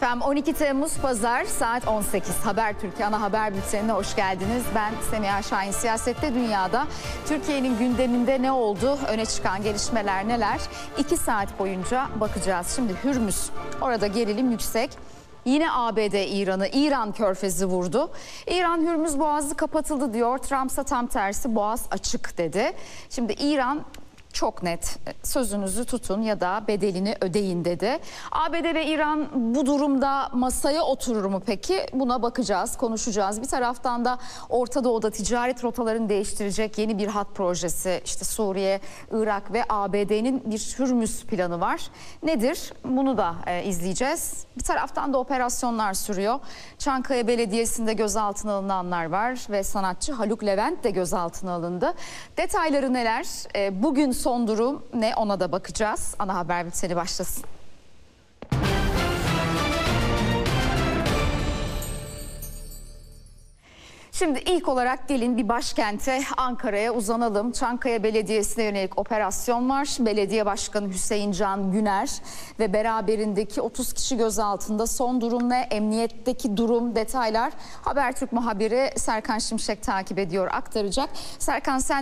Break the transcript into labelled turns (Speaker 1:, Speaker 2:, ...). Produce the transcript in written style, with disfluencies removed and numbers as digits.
Speaker 1: Efendim 12 Temmuz Pazar saat 18 Habertürk ana haber bültenine hoş geldiniz. Ben Semiha Şahin. Siyasette dünyada Türkiye'nin gündeminde ne oldu? Öne çıkan gelişmeler neler? 2 saat boyunca bakacağız. Şimdi Hürmüz, orada gerilim yüksek. Yine ABD İran körfezi vurdu. İran Hürmüz Boğazı kapatıldı diyor. Trump'sa tam tersi, boğaz açık dedi. Şimdi İran çok net, sözünüzü tutun ya da bedelini ödeyin dedi. ABD ve İran bu durumda masaya oturur mu peki? Buna bakacağız, konuşacağız. Bir taraftan da Orta Doğu'da ticaret rotalarını değiştirecek yeni bir hat projesi. İşte Suriye, Irak ve ABD'nin bir Hürmüz planı var. Nedir? Bunu da izleyeceğiz. Bir taraftan da operasyonlar sürüyor. Çankaya Belediyesi'nde gözaltına alınanlar var ve sanatçı Haluk Levent de gözaltına alındı. Detayları neler? Bugün son durum ne, ona da bakacağız. Ana haber bülteni başlasın. Şimdi ilk olarak gelin bir başkente, Ankara'ya uzanalım. Çankaya Belediyesi'ne yönelik operasyon var. Belediye Başkanı Hüseyin Can Güner ve beraberindeki 30 kişi gözaltında. Son durum ne? Emniyetteki durum, detaylar Habertürk muhabiri Serkan Şimşek takip ediyor, aktaracak. Serkan, sen